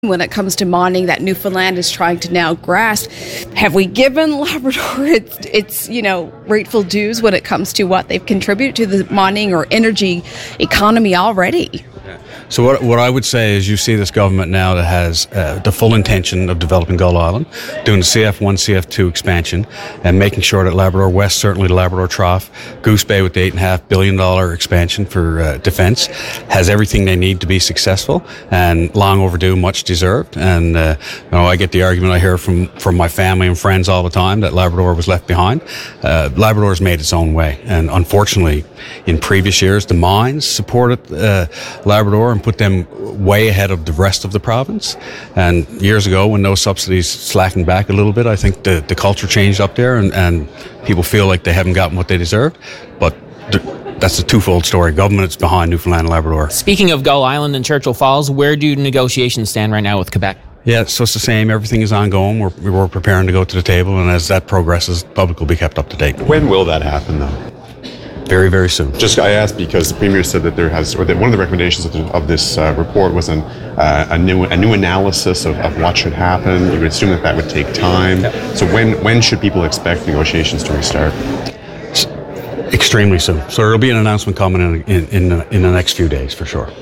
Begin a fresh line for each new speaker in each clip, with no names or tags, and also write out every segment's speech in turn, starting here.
when it comes to mining that Newfoundland is trying to now grasp. Have we given Labrador its rightful dues when it comes to what they've contributed to the mining or energy economy already?
So what I would say is you see this government now that has the full intention of developing Gull Island, doing the CF1, CF2 expansion, and making sure that Labrador West, certainly the Labrador Trough, Goose Bay with the $8.5 billion expansion for defence, has everything they need to be successful, and long overdue, much deserved. And I get the argument I hear from my family and friends all the time that Labrador was left behind. Labrador's made its own way, and unfortunately, in previous years, the mines supported Labrador and put them way ahead of the rest of the province. And years ago, when those subsidies slackened back a little bit, I think the culture changed up there, and people feel like they haven't gotten what they deserved. But that's a twofold story. Government is behind Newfoundland and Labrador.
Speaking of Gull Island and Churchill Falls, where do negotiations stand right now with Quebec?
Yeah, so it's the same. Everything is ongoing. We're preparing to go to the table, and as that progresses, the public will be kept up to date.
When will that happen, though?
Very, very soon.
I asked because the Premier said that one of the recommendations of this report was a new analysis of what should happen. You would assume that would take time. Yep. So when should people expect negotiations to restart?
Extremely soon. So there'll be an announcement coming in the next few days for sure.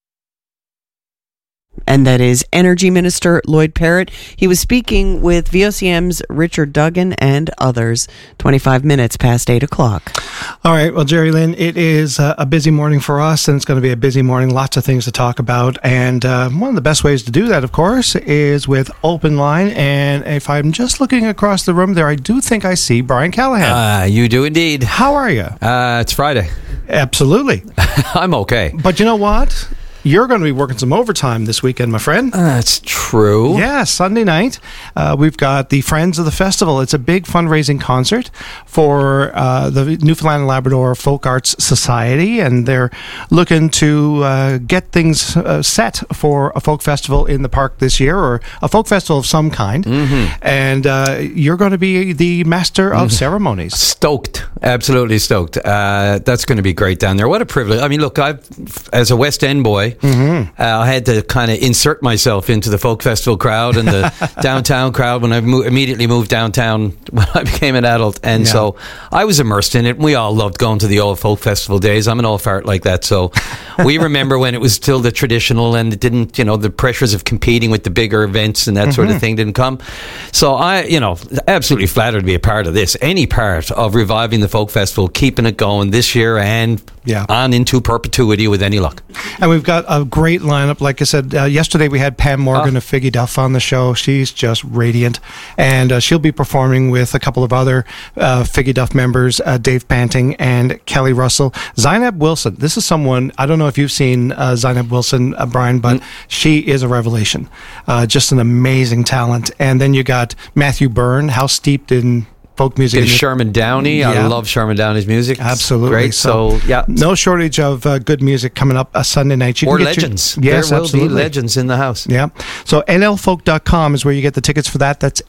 And that is Energy Minister Lloyd Parrott. He was speaking with VOCM's Richard Duggan and others. 25 minutes past 8 o'clock.
All right. Well, Jerry Lynn, it is a busy morning for us, and it's going to be a busy morning. Lots of things to talk about. And one of the best ways to do that, of course, is with Open Line. And if I'm just looking across the room there, I do think I see Brian Callahan.
You do indeed.
How are you?
It's Friday.
Absolutely.
I'm okay.
But you know what? You're going to be working some overtime this weekend, my friend.
That's true.
Yeah, Sunday night. We've got the Friends of the Festival. It's a big fundraising concert for the Newfoundland and Labrador Folk Arts Society, and they're looking to get things set for a folk festival in the park this year, or a folk festival of some kind. Mm-hmm. And you're going to be the master of ceremonies.
Stoked. Absolutely stoked. That's going to be great down there. What a privilege. I mean, look, as a West End boy, I had to kind of insert myself into the folk festival crowd and the downtown crowd when I immediately moved downtown when I became an adult. And so I was immersed in it. We all loved going to the old folk festival days. I'm an old fart like that. So we remember when it was still the traditional, and it didn't, the pressures of competing with the bigger events and that sort of thing didn't come. So I, absolutely flattered to be a part of this. Any part of reviving the folk festival, keeping it going this year and on into perpetuity with any luck.
And we've got a great lineup. Like I said, yesterday we had Pam Morgan of Figgy Duff on the show. She's just radiant. And she'll be performing with a couple of other Figgy Duff members, Dave Panting and Kelly Russell. Zainab Wilson. This is someone, I don't know if you've seen Zainab Wilson, Brian, but she is a revelation. Just an amazing talent. And then you got Matthew Byrne, how steeped in folk music.
And Sherman Downey. I love Sherman Downey's music.
Absolutely.
Great. So,
no shortage of good music coming up Sunday night.
Or legends.
Yes,
there will
absolutely.
be legends in the house.
Yeah. So nlfolk.com is where you get the tickets for that. That's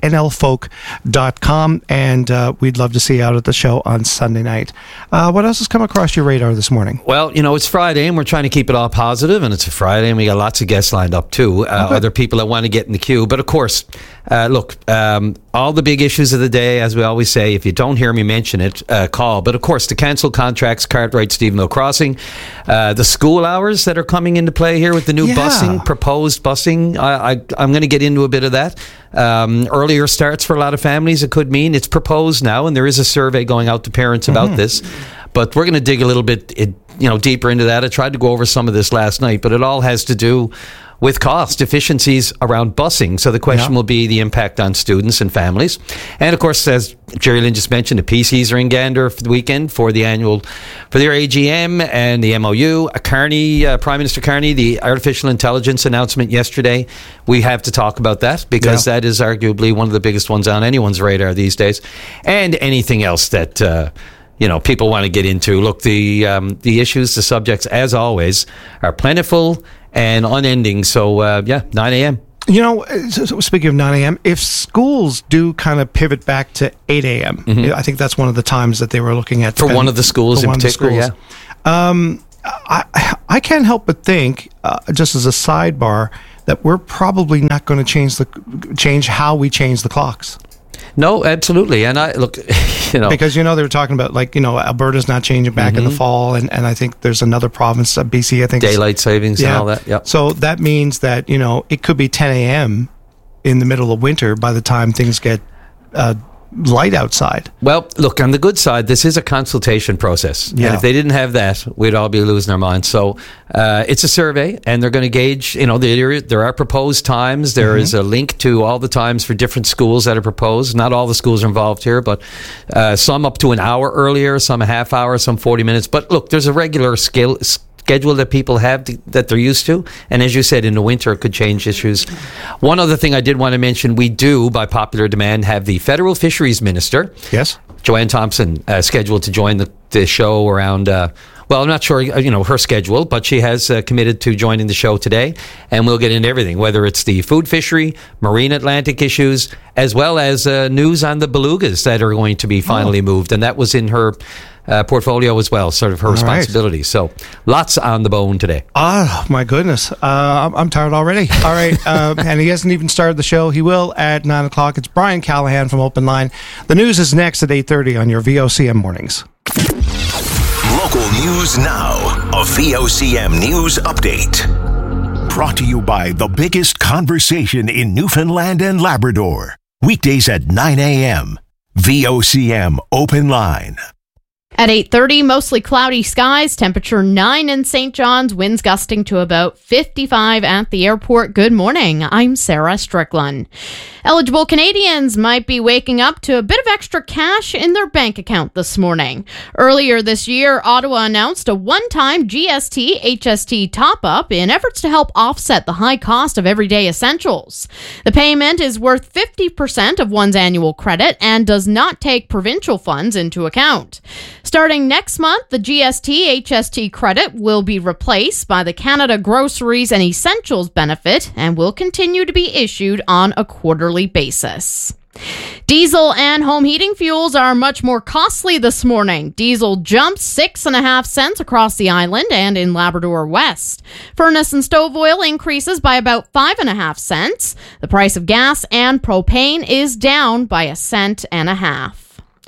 nlfolk.com. And we'd love to see you out at the show on Sunday night. What else has come across your radar this morning?
Well, it's Friday, and we're trying to keep it all positive, and it's a Friday, and we got lots of guests lined up too. Other people that want to get in the queue. But of course, look, all the big issues of the day, as we always say, if you don't hear me mention it, call. But of course, the cancelled contracts, Cartwright, Stephenville Crossing, the school hours that are coming into play here with the new busing, proposed busing. I'm going to get into a bit of that. Earlier starts for a lot of families, it could mean it's proposed now, and there is a survey going out to parents about this. But we're going to dig a little bit, deeper into that. I tried to go over some of this last night, but it all has to do with cost efficiencies around busing. So the question will be the impact on students and families. And of course, as Jerry Lynn just mentioned, the PCs are in Gander for the weekend for their AGM and the MOU. Prime Minister Carney, the artificial intelligence announcement yesterday. We have to talk about that because that is arguably one of the biggest ones on anyone's radar these days. And anything else that people want to get into. Look, the issues, the subjects, as always, are plentiful and unending. So, 9 a.m.
Speaking of 9 a.m., if schools do kind of pivot back to 8 a.m., I think that's one of the times that they were looking at.
For one of the schools in particular,
I can't help but think, just as a sidebar, that we're probably not going to change how we change the clocks.
No, absolutely. And I look,
because they were talking about Alberta's not changing back in the fall, and I think there's another province, BC, I think,
daylight savings and all that. Yeah.
So that means that it could be 10 a.m. in the middle of winter by the time things get light outside.
Well, look, on the good side, this is a consultation process.
Yeah.
And if they didn't have that, we'd all be losing our minds. So it's a survey, and they're going to gauge, there are proposed times. There is a link to all the times for different schools that are proposed. Not all the schools are involved here, but some up to an hour earlier, some a half hour, some 40 minutes. But look, there's a regular schedule that people have that they're used to, and as you said, in the winter it could change issues. One other thing I did want to mention, we do, by popular demand, have the Federal Fisheries Minister,
yes,
Joanne Thompson, scheduled to join the show around well, I'm not sure, her schedule, but she has committed to joining the show today, and we'll get into everything, whether it's the food fishery, marine Atlantic issues, as well as news on the belugas that are going to be finally moved, and that was in her portfolio as well, sort of her responsibility. Right. So lots on the bone today.
Oh, my goodness. I'm tired already. All right. And he hasn't even started the show. He will at 9 o'clock. It's Brian Callahan from Open Line. The news is next at 8:30 on your VOCM mornings.
Local news now. A VOCM news update. Brought to you by the biggest conversation in Newfoundland and Labrador. Weekdays at 9 a.m. VOCM Open Line.
At 8:30, mostly cloudy skies, temperature 9 in St. John's, winds gusting to about 55 at the airport. Good morning, I'm Sarah Strickland. Eligible Canadians might be waking up to a bit of extra cash in their bank account this morning. Earlier this year, Ottawa announced a one-time GST-HST top-up in efforts to help offset the high cost of everyday essentials. The payment is worth 50% of one's annual credit and does not take provincial funds into account. Starting next month, the GST-HST credit will be replaced by the Canada Groceries and Essentials benefit and will continue to be issued on a quarterly basis. Diesel and home heating fuels are much more costly this morning. Diesel jumped 6.5 cents across the island and in Labrador West. Furnace and stove oil increases by about 5.5 cents. The price of gas and propane is down by 1.5 cents.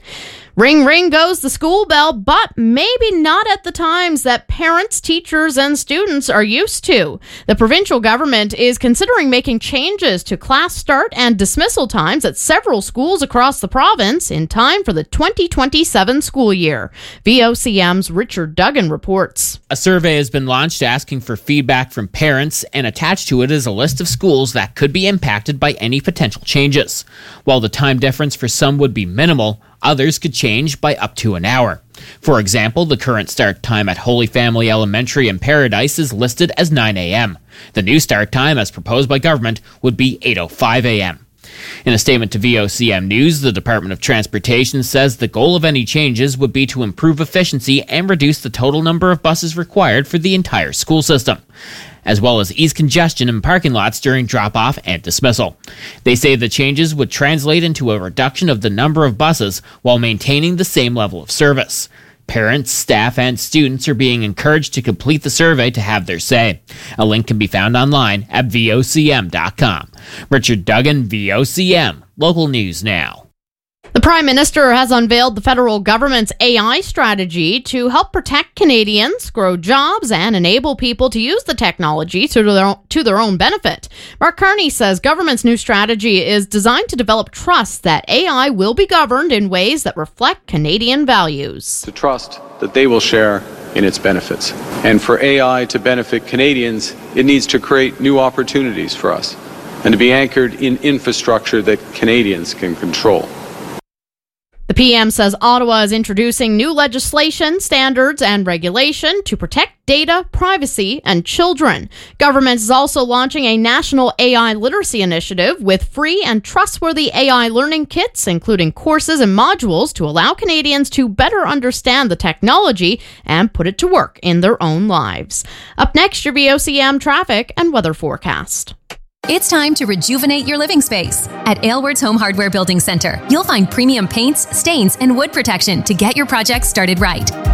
Ring, ring goes the school bell, but maybe not at the times that parents, teachers, and students are used to. The provincial government is considering making changes to class start and dismissal times at several schools across the province in time for the 2027 school year. VOCM's Richard Duggan reports.
A survey has been launched asking for feedback from parents, and attached to it is a list of schools that could be impacted by any potential changes. While the time difference for some would be minimal, others could change by up to an hour. For example, the current start time at Holy Family Elementary in Paradise is listed as 9 a.m. The new start time, as proposed by government, would be 8:05 a.m. In a statement to VOCM News, the Department of Transportation says the goal of any changes would be to improve efficiency and reduce the total number of buses required for the entire school system, as well as ease congestion in parking lots during drop-off and dismissal. They say the changes would translate into a reduction of the number of buses while maintaining the same level of service. Parents, staff, and students are being encouraged to complete the survey to have their say. A link can be found online at vocm.com. Richard Duggan, VOCM, Local News Now.
The Prime Minister has unveiled the federal government's AI strategy to help protect Canadians, grow jobs, and enable people to use the technology to their own benefit. Mark Carney says government's new strategy is designed to develop trust that AI will be governed in ways that reflect Canadian values.
To trust that they will share in its benefits. And for AI to benefit Canadians, it needs to create new opportunities for us and to be anchored in infrastructure that Canadians can control.
The PM says Ottawa is introducing new legislation, standards, and regulation to protect data, privacy, and children. Government is also launching a national AI literacy initiative with free and trustworthy AI learning kits, including courses and modules to allow Canadians to better understand the technology and put it to work in their own lives. Up next, your VOCM traffic and weather forecast.
It's time to rejuvenate your living space. At Aylward's Home Hardware Building Center, you'll find premium paints, stains, and wood protection to get your project started right.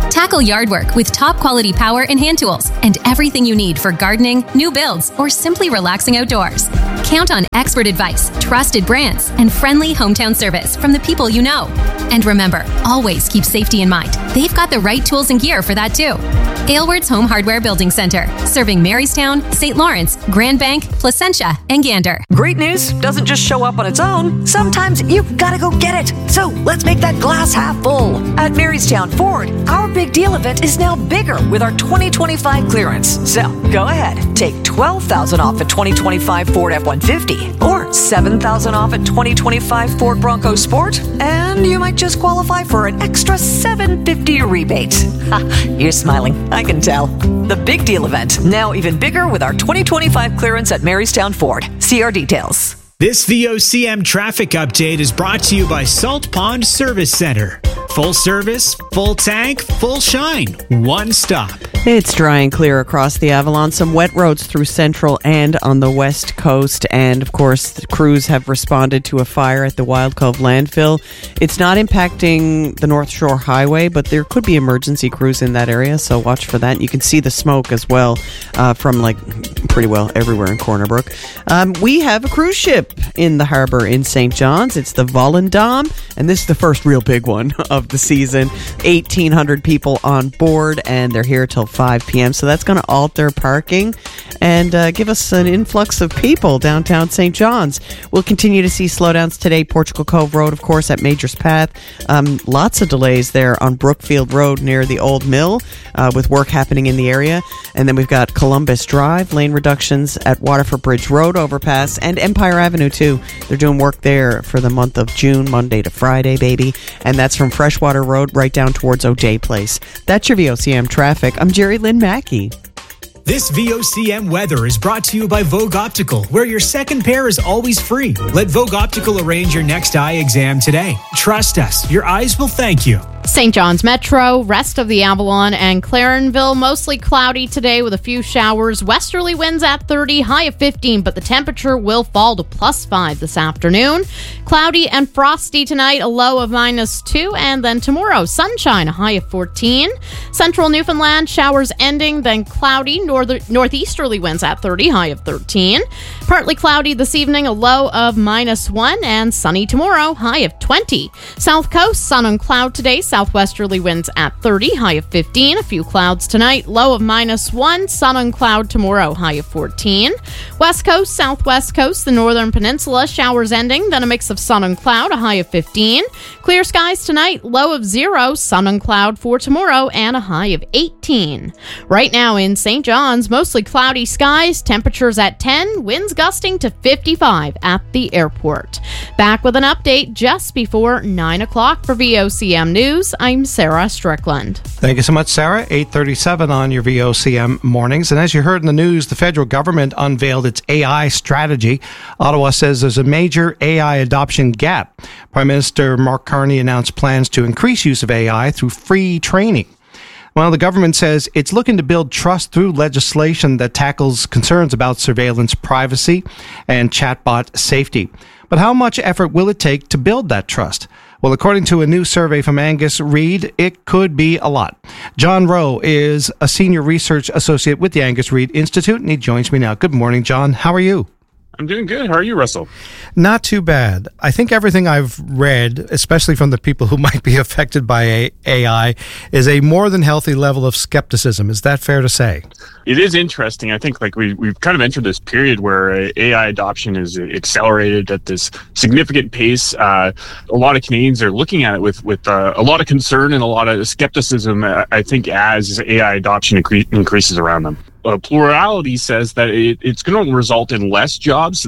Tackle yard work with top quality power and hand tools and everything you need for gardening, new builds, or simply relaxing outdoors. Count on expert advice, trusted brands, and friendly hometown service from the people you know. And remember, always keep safety in mind. They've got the right tools and gear for that too. Aylward's Home Hardware Building Center, serving Marystown, St. Lawrence, Grand Bank, Placentia, and Gander.
Great news doesn't just show up on its own. Sometimes you've got to go get it. So let's make that glass half full. At Marystown Ford, our big deal event is now bigger with our 2025 clearance. So go ahead, take $12,000 off a 2025 Ford F-150 or $7,000 off a 2025 Ford Bronco Sport, and you might just qualify for an extra $750 rebate. Ha, you're smiling, I can tell. The big deal event, now even bigger with our 2025 clearance at Marystown Ford. See our details.
This VOCM traffic update is brought to you by Salt Pond Service Center. Full service, full tank, full shine. One stop.
It's dry and clear across the Avalon. Some wet roads through Central and on the West Coast. And, of course, the crews have responded to a fire at the Wild Cove landfill. It's not impacting the North Shore Highway, but there could be emergency crews in that area, so watch for that. You can see the smoke as well from, pretty well everywhere in Corner Brook. We have a cruise ship in the harbor in St. John's. It's the Volendam, and this is the first real big one of the season. 1,800 people on board, and they're here till 5 p.m. So that's going to alter parking and give us an influx of people downtown St. John's. We'll continue to see slowdowns today. Portugal Cove Road, of course, at Major's Path. Lots of delays there on Brookfield Road near the Old Mill with work happening in the area. And then we've got Columbus Drive, lane reductions at Waterford Bridge Road overpass, and Empire Avenue too. They're doing work there for the month of June, Monday to Friday, baby. And that's from Freshwater Road right down towards O'Day Place. That's your VOCM traffic. I'm Jerry Lynn Mackey.
This VOCM weather is brought to you by Vogue Optical, where your second pair is always free. Let Vogue Optical arrange your next eye exam today. Trust us, your eyes will thank you.
St. John's Metro, rest of the Avalon and Clarenville, mostly cloudy today with a few showers. Westerly winds at 30, high of 15, but the temperature will fall to +5 this afternoon. Cloudy and frosty tonight, a low of -2, and then tomorrow, sunshine, a high of 14. Central Newfoundland, showers ending, then cloudy, northeasterly winds at 30, high of 13. Partly cloudy this evening, a low of -1, and sunny tomorrow, high of 20. South Coast, sun and cloud today, southwesterly winds at 30, high of 15. A few clouds tonight, low of -1. Sun and cloud tomorrow, high of 14. West Coast, southwest coast, the northern peninsula, showers ending, then a mix of sun and cloud, a high of 15. Clear skies tonight, low of 0. Sun and cloud for tomorrow, and a high of 18. Right now in St. John's, mostly cloudy skies, temperatures at 10, winds gusting to 55 at the airport. Back with an update just before 9 o'clock for VOCM News. I'm Sarah Strickland.
Thank you so much, Sarah. 8:37 on your VOCM mornings. And as you heard in the news, the federal government unveiled its AI strategy. Ottawa says there's a major AI adoption gap. Prime Minister Mark Carney announced plans to increase use of AI through free training. Well, the government says it's looking to build trust through legislation that tackles concerns about surveillance privacy and chatbot safety. But how much effort will it take to build that trust? Well, according to a new survey from Angus Reid, it could be a lot. John Rowe is a senior research associate with the Angus Reid Institute, and he joins me now. Good morning, John. How are you?
I'm doing good. How are you, Russell?
Not too bad. I think everything I've read, especially from the people who might be affected by AI, is a more than healthy level of skepticism. Is that fair to say?
It is interesting. I think we've kind of entered this period where AI adoption is accelerated at this significant pace. A lot of Canadians are looking at it with a lot of concern and a lot of skepticism, I think, as AI adoption increases around them. Plurality says that it's going to result in less jobs.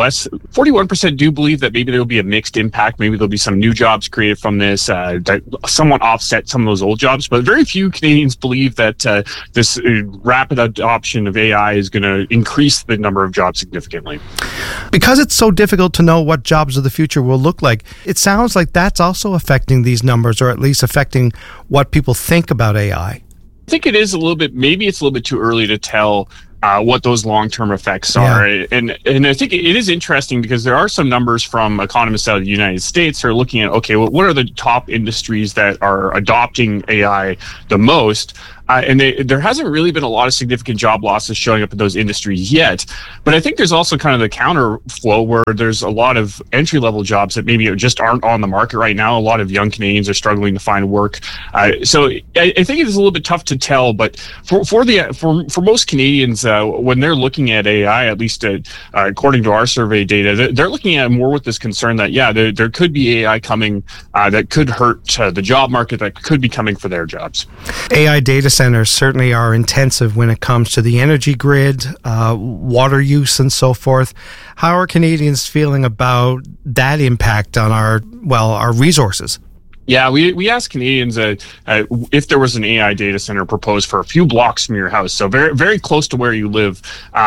41% do believe that maybe there will be a mixed impact. Maybe there'll be some new jobs created from this that somewhat offset some of those old jobs. But very few Canadians believe that this rapid adoption of AI is going to increase the number of jobs significantly.
Because it's so difficult to know what jobs of the future will look like, it sounds like that's also affecting these numbers, or at least affecting what people think about AI.
I think it is maybe it's a little bit too early to tell what those long-term effects are. And I think it is interesting because there are some numbers from economists out of the United States who are looking at, okay, well, what are the top industries that are adopting AI the most? And there hasn't really been a lot of significant job losses showing up in those industries yet. But I think there's also kind of the counter flow where there's a lot of entry-level jobs that maybe just aren't on the market right now. A lot of young Canadians are struggling to find work. So I think it is a little bit tough to tell. But for most Canadians, when they're looking at AI, at least according to our survey data, they're looking at it more with this concern that, there could be AI coming that could hurt the job market, that could be coming for their jobs.
AI data centers certainly are intensive when it comes to the energy grid, water use, and so forth. How are Canadians feeling about that impact on our resources?
Yeah, we asked Canadians if there was an AI data center proposed for a few blocks from your house, so very, very close to where you live.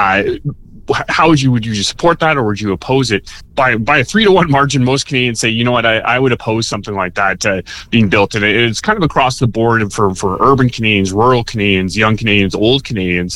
How would you support that, or would you oppose it? By a 3-to-1 margin, most Canadians say, you know what, I would oppose something like that being built. And it's kind of across the board for urban Canadians, rural Canadians, young Canadians, old Canadians.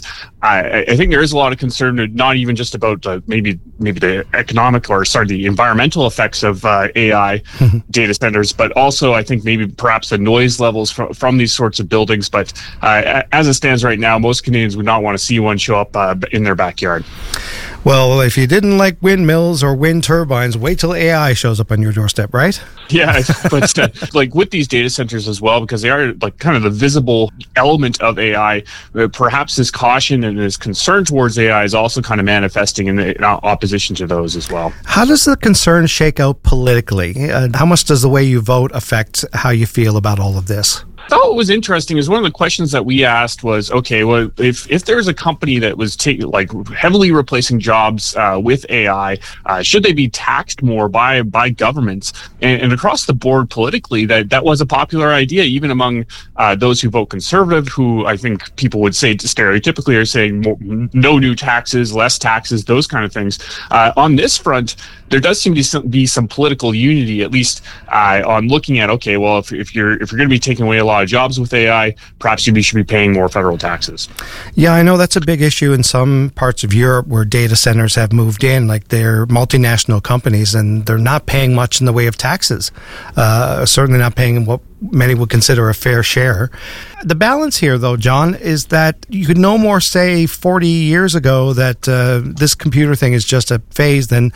I think there is a lot of concern, not even just about maybe the economic the environmental effects of AI data centers, but also I think perhaps the noise levels from these sorts of buildings. But as it stands right now, most Canadians would not want to see one show up in their backyard.
Well, if you didn't like windmills or wind turbines, wait till AI shows up on your doorstep, right?
Yeah, but with these data centers as well, because they are kind of the visible element of AI, perhaps this caution and this concern towards AI is also kind of manifesting in opposition to those as well.
How does the concern shake out politically? How much does the way you vote affect how you feel about all of this?
I thought what was interesting is one of the questions that we asked was, okay, well, if there's a company that was heavily replacing jobs with AI, should they be taxed more by governments? And across the board politically, that was a popular idea, even among those who vote conservative, who I think people would say stereotypically are saying no new taxes, less taxes, those kind of things. On this front, there does seem to be some political unity, at least on looking at, okay, well, if you're going to be taking away a lot of jobs with AI, perhaps you should be paying more federal taxes.
Yeah, I know that's a big issue in some parts of Europe where data centers have moved in, like they're multinational companies, and they're not paying much in the way of taxes. Certainly not paying what many would consider a fair share. The balance here, though, John, is that you could no more say 40 years ago that this computer thing is just a phase than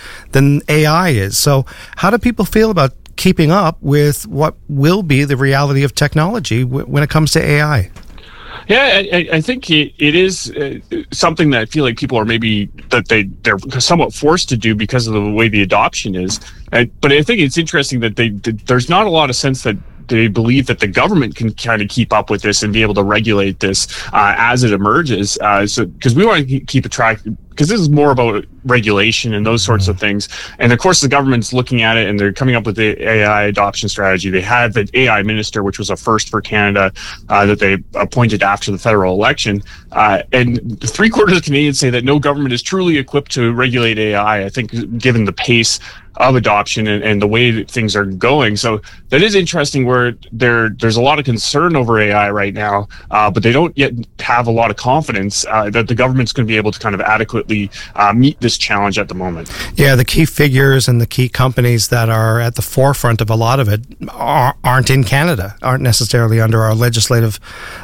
AI is. So how do people feel about keeping up with what will be the reality of technology when it comes to AI?
Yeah, I think it is something that I feel like people are they're somewhat forced to do because of the way the adoption is. But I think it's interesting that there's not a lot of sense that they believe that the government can kind of keep up with this and be able to regulate this as it emerges. Because we want to keep track, because this is more about regulation and those sorts of things. And of course, the government's looking at it and they're coming up with the AI adoption strategy. They had an AI minister, which was a first for Canada, that they appointed after the federal election. And 3/4 of Canadians say that no government is truly equipped to regulate AI, I think, given the pace of adoption and the way that things are going. So that is interesting, where there's a lot of concern over AI right now, but they don't yet have a lot of confidence that the government's going to be able to kind of adequately meet this challenge at the moment.
Yeah, the key figures and the key companies that are at the forefront of a lot of it aren't in Canada, aren't necessarily under our legislative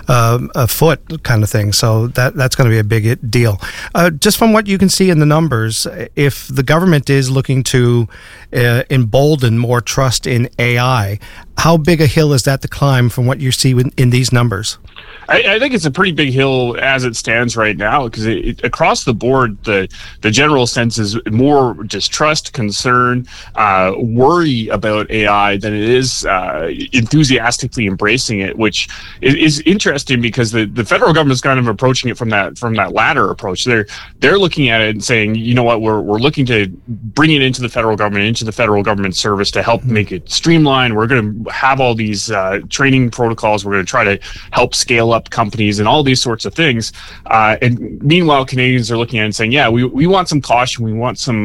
foot kind of thing. So that's going to be a big deal. Just from what you can see in the numbers, if the government is looking to embolden more trust in AI, how big a hill is that to climb from what you see in these numbers?
I think it's a pretty big hill as it stands right now, because across the board, the general sense is more distrust, concern, worry about AI than it is enthusiastically embracing it, which is interesting because the federal government is kind of approaching it from that latter approach. They're looking at it and saying, you know what, we're looking to bring it into the federal government service to help make it streamlined. We're going to have all these training protocols. We're going to try to help scale scale-up companies and all these sorts of things. And meanwhile, Canadians are looking at it and saying, yeah, we want some caution, we want some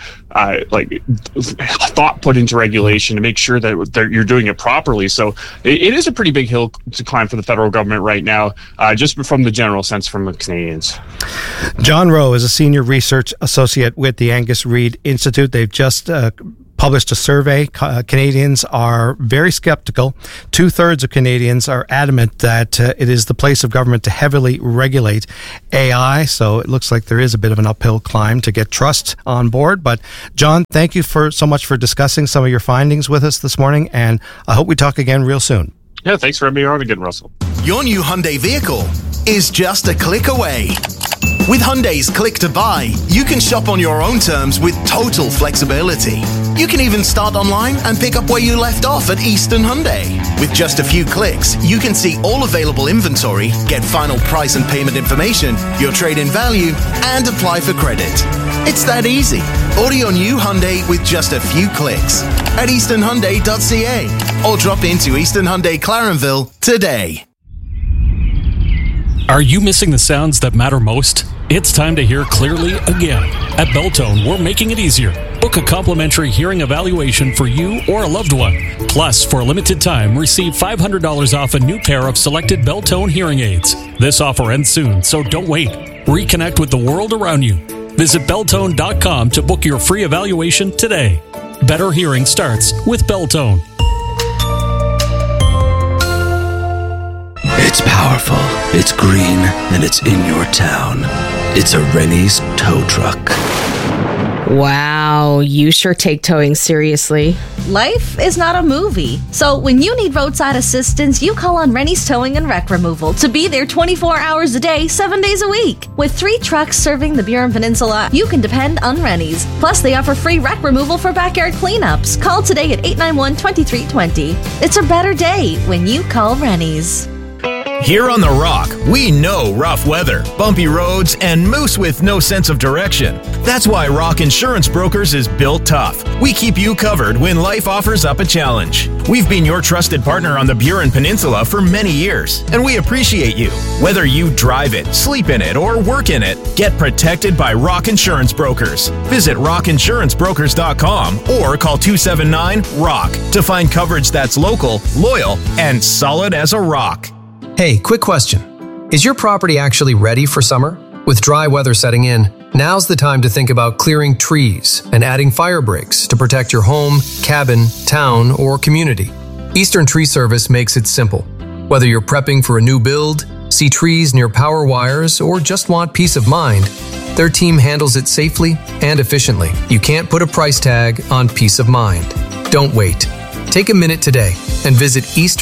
thought put into regulation to make sure that you're doing it properly. So it is a pretty big hill to climb for the federal government right now, just from the general sense from the Canadians.
John Rowe is a senior research associate with the Angus Reid Institute. They've just published a survey. Canadians are very skeptical. 2/3 of Canadians are adamant that it is the place of government to heavily regulate AI. So it looks like there is a bit of an uphill climb to get trust on board. But John, thank you so much for discussing some of your findings with us this morning, and I hope we talk again real soon.
Yeah, thanks for having me on again, Russell.
Your new Hyundai vehicle is just a click away. With Hyundai's Click to Buy, you can shop on your own terms with total flexibility. You can even start online and pick up where you left off at Eastern Hyundai. With just a few clicks, you can see all available inventory, get final price and payment information, your trade-in value, and apply for credit. It's that easy. Order your new Hyundai with just a few clicks at easternhyundai.ca or drop into Eastern Hyundai Clarenville today.
Are you missing the sounds that matter most? It's time to hear clearly again. At Beltone, we're making it easier. Book a complimentary hearing evaluation for you or a loved one. Plus, for a limited time, receive $500 off a new pair of selected Beltone hearing aids. This offer ends soon, so don't wait. Reconnect with the world around you. Visit Beltone.com to book your free evaluation today. Better hearing starts with Beltone.
It's powerful, it's green, and it's in your town. It's a Rennie's tow truck.
Wow, you sure take towing seriously.
Life is not a movie. So when you need roadside assistance, you call on Rennie's Towing and Wreck Removal to be there 24 hours a day, 7 days a week. With 3 trucks serving the Burin Peninsula, you can depend on Rennie's. Plus, they offer free wreck removal for backyard cleanups. Call today at 891-2320. It's a better day when you call Rennie's.
Here on The Rock, we know rough weather, bumpy roads, and moose with no sense of direction. That's why Rock Insurance Brokers is built tough. We keep you covered when life offers up a challenge. We've been your trusted partner on the Burin Peninsula for many years, and we appreciate you. Whether you drive it, sleep in it, or work in it, get protected by Rock Insurance Brokers. Visit rockinsurancebrokers.com or call 279-ROCK to find coverage that's local, loyal, and solid as a rock.
Hey, quick question. Is your property actually ready for summer? With dry weather setting in, now's the time to think about clearing trees and adding fire breaks to protect your home, cabin, town, or community. Eastern Tree Service makes it simple. Whether you're prepping for a new build, see trees near power wires, or just want peace of mind, their team handles it safely and efficiently. You can't put a price tag on peace of mind. Don't wait. Take a minute today and visit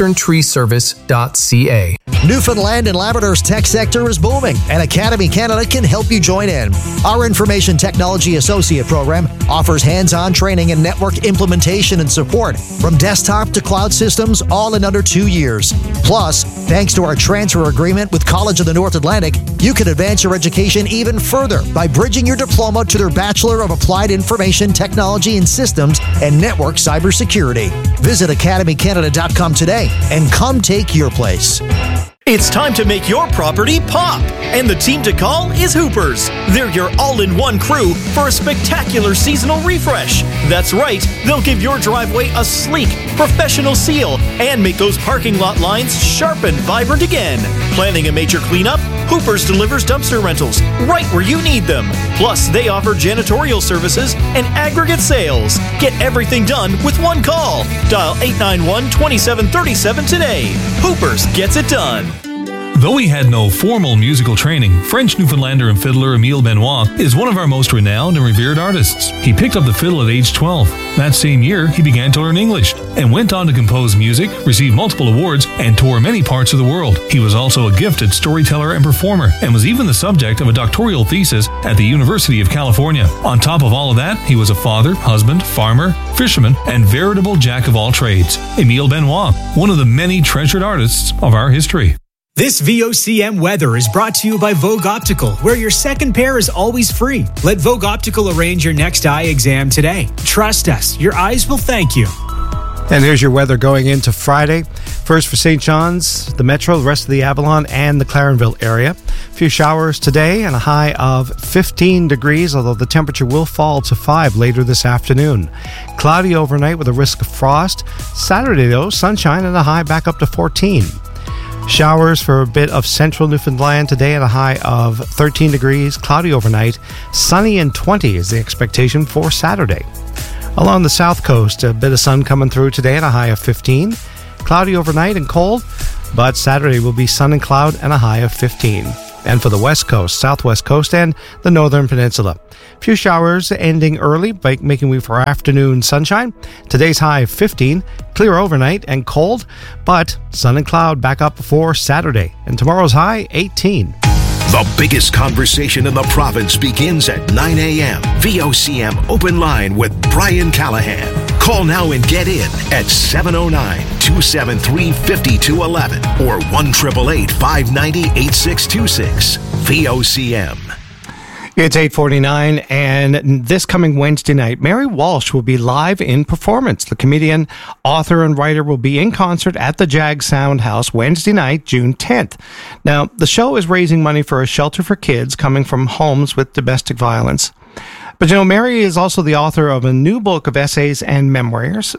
easterntreeservice.ca.
Newfoundland and Labrador's tech sector is booming, and Academy Canada can help you join in. Our Information Technology Associate Program offers hands-on training in network implementation and support, from desktop to cloud systems, all in under 2 years. Plus, thanks to our transfer agreement with College of the North Atlantic, you can advance your education even further by bridging your diploma to their Bachelor of Applied Information Technology and Systems and Network Cybersecurity. Visit academycanada.com today and come take your place.
It's time to make your property pop, and the team to call is Hoopers. They're your all-in-one crew for a spectacular seasonal refresh. That's right, they'll give your driveway a sleek, professional seal and make those parking lot lines sharp and vibrant again. Planning a major cleanup? Hoopers delivers dumpster rentals right where you need them. Plus, they offer janitorial services and aggregate sales. Get everything done with one call. Dial 891-2737 today. Hoopers gets it done.
Though he had no formal musical training, French Newfoundlander and fiddler Emile Benoit is one of our most renowned and revered artists. He picked up the fiddle at age 12. That same year, he began to learn English and went on to compose music, receive multiple awards, and tour many parts of the world. He was also a gifted storyteller and performer, and was even the subject of a doctoral thesis at the University of California. On top of all of that, he was a father, husband, farmer, fisherman, and veritable jack of all trades. Emile Benoit, one of the many treasured artists of our history.
This VOCM weather is brought to you by Vogue Optical, where your second pair is always free. Let Vogue Optical arrange your next eye exam today. Trust us, your eyes will thank you.
And here's your weather going into Friday. First for St. John's, the Metro, the rest of the Avalon, and the Clarenville area. A few showers today and a high of 15 degrees, although the temperature will fall to 5 later this afternoon. Cloudy overnight with a risk of frost. Saturday, though, sunshine and a high back up to 14. Showers for a bit of central Newfoundland today at a high of 13 degrees. Cloudy overnight. Sunny and 20 is the expectation for Saturday. Along the south coast, a bit of sun coming through today at a high of 15. Cloudy overnight and cold, but Saturday will be sun and cloud and a high of 15. And for the west coast, southwest coast, and the northern peninsula, a few showers ending early, making way for afternoon sunshine. Today's high of 15, clear overnight and cold, but sun and cloud back up for Saturday. And tomorrow's high, 18.
The biggest conversation in the province begins at 9 a.m. VOCM Open Line with Brian Callahan. Call now and get in at 709-273-5211 or 1-888-590-8626. VOCM.
It's 8:49, and this coming Wednesday night, Mary Walsh will be live in performance. The comedian, author, and writer will be in concert at the Jag Sound House Wednesday night, June 10th. Now, the show is raising money for a shelter for kids coming from homes with domestic violence. But you know, Mary is also the author of a new book of essays and memoirs.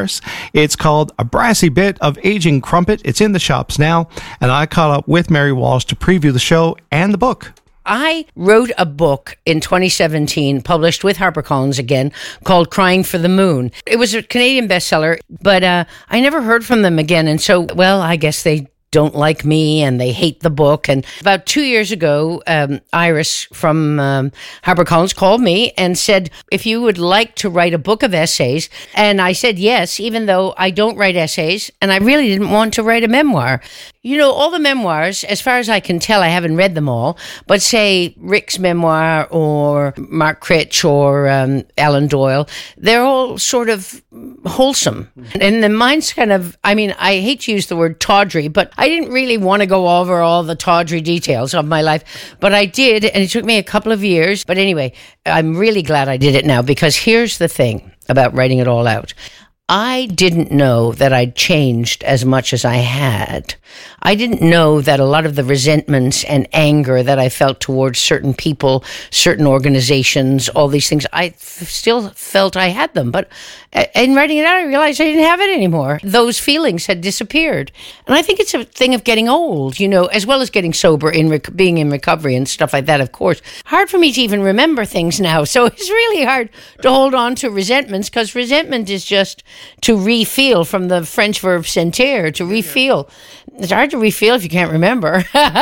It's called A Brassy Bit of Aging Crumpet. It's in the shops now, and I caught up with Mary Walsh to preview the show and the book.
I wrote a book in 2017, published with HarperCollins again, called Crying for the Moon. It was a Canadian bestseller, but I never heard from them again. And so, well, I guess they don't like me and they hate the book. And about 2 years ago, Iris from HarperCollins called me and said, if you would like to write a book of essays. And I said yes, even though I don't write essays and I really didn't want to write a memoir. You know, all the memoirs, as far as I can tell, I haven't read them all, but say Rick's memoir or Mark Critch or Alan Doyle, they're all sort of wholesome. And then mine's kind of, I mean, I hate to use the word tawdry, but I didn't really want to go over all the tawdry details of my life, but I did, and it took me a couple of years. But anyway, I'm really glad I did it now, because here's the thing about writing it all out. I didn't know that I'd changed as much as I had. I didn't know that a lot of the resentments and anger that I felt towards certain people, certain organizations, all these things, I still felt I had them. But in writing it out, I realized I didn't have it anymore. Those feelings had disappeared. And I think it's a thing of getting old, you know, as well as getting sober, being in recovery and stuff like that, of course. Hard for me to even remember things now. So it's really hard to hold on to resentments, because resentment is just to refeel, from the French verb sentir, to refeel. It's hard to refeel if you can't remember.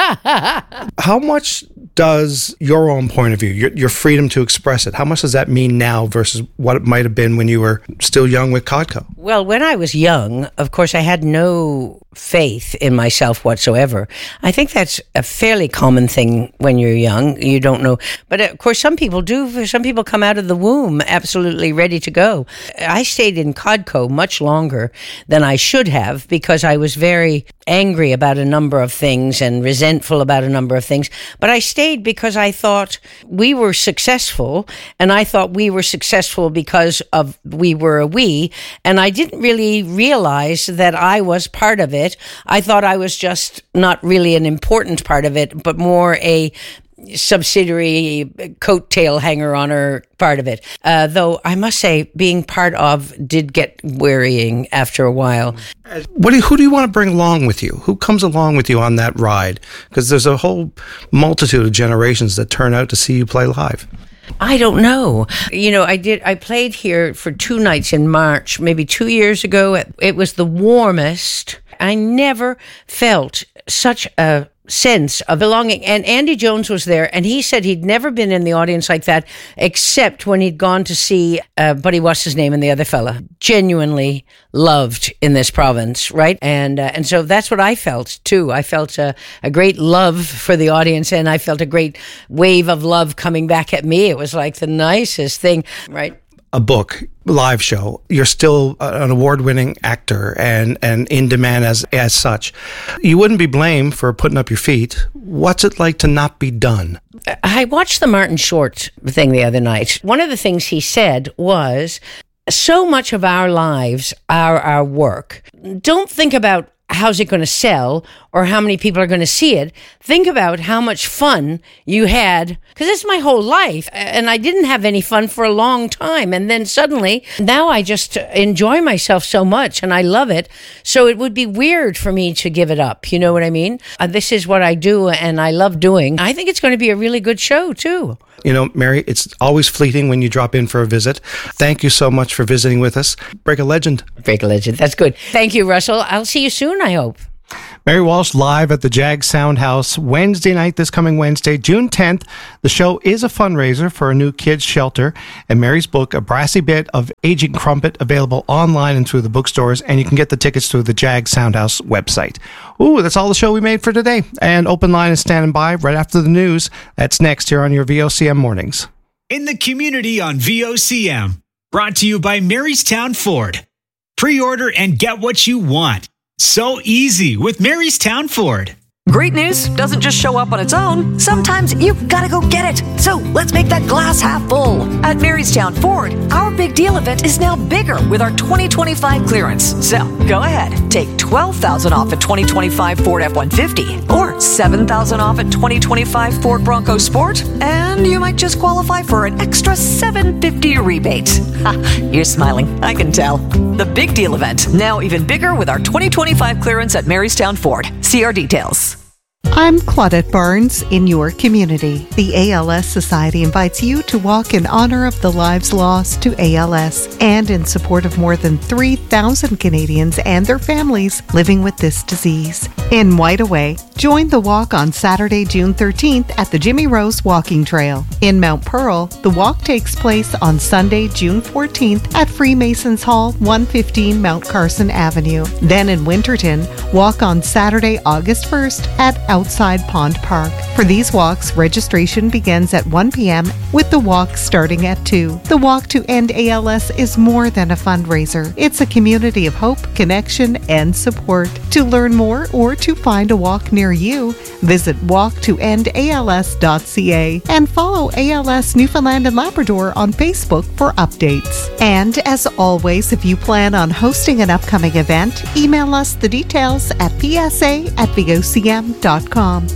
How much does your own point of view, your freedom to express it, how much does that mean now versus what it might have been when you were still young with Codco?
Well, when I was young, of course, I had no faith in myself whatsoever. I think that's a fairly common thing when you're young. You don't know. But of course, some people do. Some people come out of the womb absolutely ready to go. I stayed in Codco much longer than I should have, because I was very angry about a number of things and resentful about a number of things. But I stayed because I thought we were successful, and I thought we were successful because of we were a we, and I didn't really realize that I was part of it. I thought I was just not really an important part of it, but more a subsidiary coattail hanger-oner part of it. Though I must say, being part of did get wearying after a while.
Who do you want to bring along with you? Who comes along with you on that ride? Because there's a whole multitude of generations that turn out to see you play live.
I don't know. You know, I played here for 2 nights in March, maybe 2 years ago. It was the warmest. I never felt such a sense of belonging. And Andy Jones was there, and he said he'd never been in the audience like that, except when he'd gone to see Buddy, what's his name, and the other fella, genuinely loved in this province, right? And so that's what I felt too. I felt a great love for the audience, and I felt a great wave of love coming back at me. It was like the nicest thing, right?
A book, live show, you're still an award-winning actor and in demand as such. You wouldn't be blamed for putting up your feet. What's it like to not be done?
I watched the Martin Short thing the other night. One of the things he said was, so much of our lives are our work. Don't think about how's it going to sell or how many people are going to see it. Think about how much fun you had, because it's my whole life and I didn't have any fun for a long time. And then suddenly now I just enjoy myself so much and I love it. So it would be weird for me to give it up. You know what I mean? This is what I do and I love doing. I think it's going to be a really good show too.
You know, Mary, it's always fleeting when you drop in for a visit. Thank you so much for visiting with us. Break a legend.
Break a legend. That's good. Thank you, Russell. I'll see you soon, I hope.
Mary Walsh live at the Jag Sound House Wednesday night, this coming Wednesday, June 10th. The show is a fundraiser for a new kids shelter, and Mary's book, A Brassy Bit of Aging Crumpet, available online and through the bookstores, and you can get the tickets through the Jag Sound House website. Ooh, that's all the show we made for today. And Open Line is standing by right after the news. That's next here on your VOCM Mornings.
In the community on VOCM, brought to you by Marystown Ford. Pre-order and get what you want. So easy with Marystown Ford.
Great news doesn't just show up on its own. Sometimes you've got to go get it. So let's make that glass half full. At Marystown Ford, our big deal event is now bigger with our 2025 clearance. So go ahead, take $12,000 off a 2025 Ford F-150 or $7,000 off a 2025 Ford Bronco Sport, and you might just qualify for an extra $750 rebate. You're smiling, I can tell. The big deal event, now even bigger with our 2025 clearance at Marystown Ford. See our details.
I'm Claudette Barnes in your community. The ALS Society invites you to walk in honor of the lives lost to ALS and in support of more than 3,000 Canadians and their families living with this disease. In Wide Away, join the walk on Saturday, June 13th at the Jimmy Rose Walking Trail. In Mount Pearl, the walk takes place on Sunday, June 14th at Freemasons Hall, 115 Mount Carson Avenue. Then in Winterton, walk on Saturday, August 1st at Outside Pond Park. For these walks, registration begins at 1 p.m. with the walk starting at 2. The Walk to End ALS is more than a fundraiser. It's a community of hope, connection, and support. To learn more or to find a walk near you, visit walktoendals.ca and follow ALS Newfoundland and Labrador on Facebook for updates. And as always, if you plan on hosting an upcoming event, email us the details at psa@vocm.com.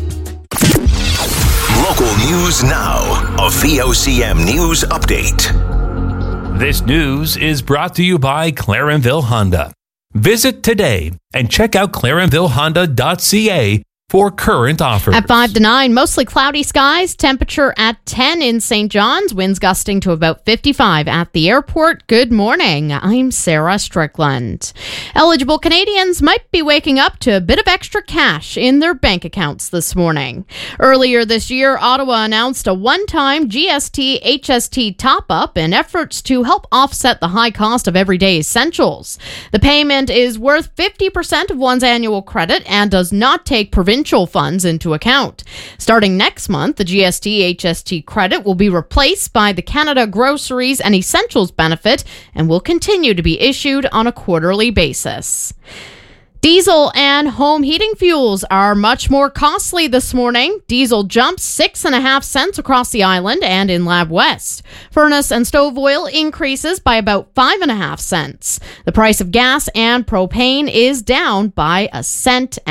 Local news now. A VOCM news update.
This news is brought to you by Clarenville Honda. Visit today and check out clarenvillehonda.ca for current offers.
At 5 to 9, mostly cloudy skies, temperature at 10 in St. John's, winds gusting to about 55 at the airport. Good morning. I'm Sarah Strickland. Eligible Canadians might be waking up to a bit of extra cash in their bank accounts this morning. Earlier this year, Ottawa announced a one-time GST HST top-up in efforts to help offset the high cost of everyday essentials. The payment is worth 50% of one's annual credit and does not take provincial funds into account. Starting next month, the GST HST credit will be replaced by the Canada Groceries and Essentials benefit and will continue to be issued on a quarterly basis. Diesel and home heating fuels are much more costly this morning. Diesel jumped 6.5 cents across the island and in Lab West. Furnace and stove oil increases by about 5.5 cents. The price of gas and propane is down by 1.5 cents.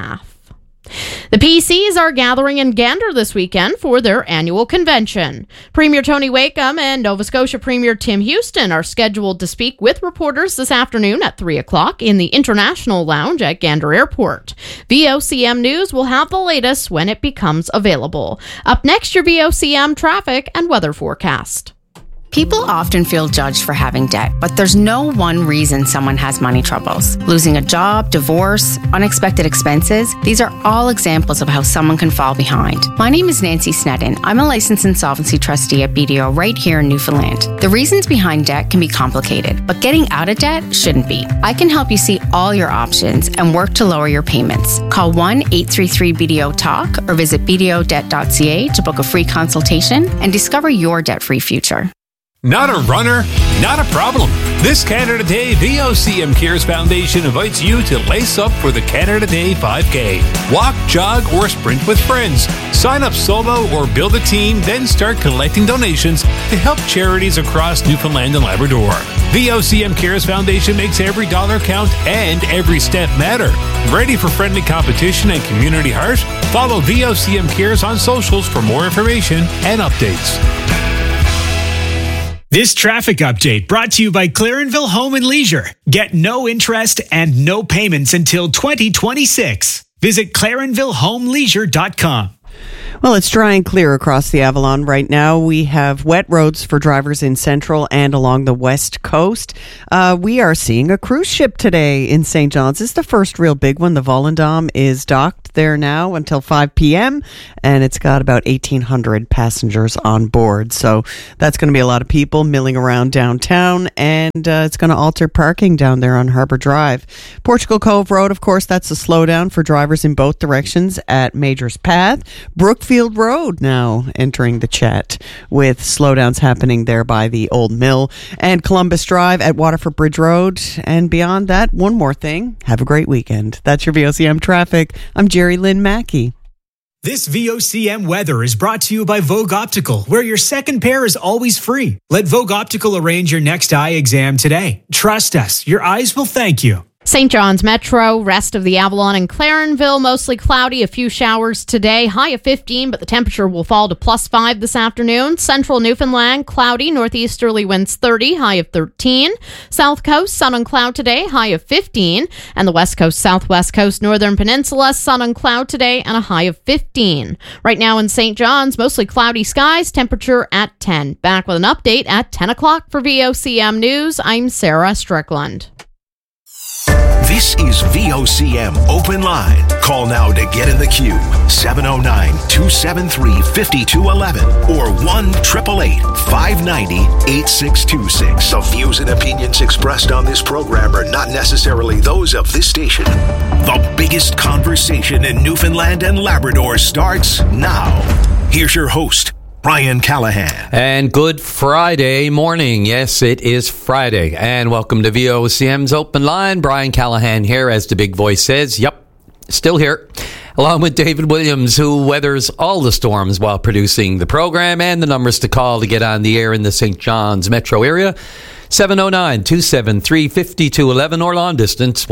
The PCs are gathering in Gander this weekend for their annual convention. Premier Tony Wakeham and Nova Scotia Premier Tim Houston are scheduled to speak with reporters this afternoon at 3 o'clock in the International Lounge at Gander Airport. VOCM News will have the latest when it becomes available. Up next, your VOCM traffic and weather forecast.
People often feel judged for having debt, but there's no one reason someone has money troubles. Losing a job, divorce, unexpected expenses, these are all examples of how someone can fall behind. My name is Nancy Snedden. I'm a licensed insolvency trustee at BDO right here in Newfoundland. The reasons behind debt can be complicated, but getting out of debt shouldn't be. I can help you see all your options and work to lower your payments. Call 1-833-BDO-TALK or visit bdodebt.ca to book a free consultation and discover your debt-free future.
Not a runner? Not a problem. This Canada Day, VOCM Cares Foundation invites you to lace up for the Canada Day 5K. Walk, jog, or sprint with friends. Sign up solo or build a team, then start collecting donations to help charities across Newfoundland and Labrador. VOCM Cares Foundation makes every dollar count and every step matter. Ready for friendly competition and community heart? Follow VOCM Cares on socials for more information and updates.
This traffic update brought to you by Clarenville Home and Leisure. Get no interest and no payments until 2026. Visit ClarenvilleHomeLeisure.com.
Well, it's dry and clear across the Avalon right now. We have wet roads for drivers in Central and along the West Coast. We are seeing a cruise ship today in St. John's. It's the first real big one. The Volendam is docked there now until 5 p.m. and it's got about 1,800 passengers on board. So that's going to be a lot of people milling around downtown, and it's going to alter parking down there on Harbour Drive. Portugal Cove Road, of course, that's a slowdown for drivers in both directions at Major's Path. Brookfield Road now entering the chat with slowdowns happening there by the Old Mill, and Columbus Drive at Waterford Bridge Road. And beyond that, one more thing. Have a great weekend. That's your VOCM traffic. I'm Jerry Lynn Mackey.
This VOCM weather is brought to you by Vogue Optical, where your second pair is always free. Let Vogue Optical arrange your next eye exam today. Trust us, your eyes will thank you.
St. John's Metro, rest of the Avalon and Clarenville, mostly cloudy, a few showers today, high of 15, but the temperature will fall to +5 this afternoon. Central Newfoundland, cloudy, northeasterly winds 30, high of 13. South Coast, sun and cloud today, high of 15. And the West Coast, Southwest Coast, Northern Peninsula, sun and cloud today, and a high of 15. Right now in St. John's, mostly cloudy skies, temperature at 10. Back with an update at 10 o'clock for VOCM News. I'm Sarah Strickland.
This is VOCM Open Line. Call now to get in the queue. 709-273-5211 or 1-888-590-8626. The views and opinions expressed on this program are not necessarily those of this station. The biggest conversation in Newfoundland and Labrador starts now. Here's your host, Brian Callahan.
And good Friday morning. Yes, it is Friday. And welcome to VOCM's Open Line. Brian Callahan here, as the big voice says. Yep, still here. Along with David Williams, who weathers all the storms while producing the program, and the numbers to call to get on the air in the St. John's metro area. 709-273-5211 or long distance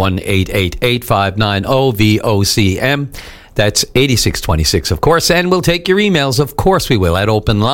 1-888-590-VOCM. That's 8626, of course. And we'll take your emails. Of course we will. At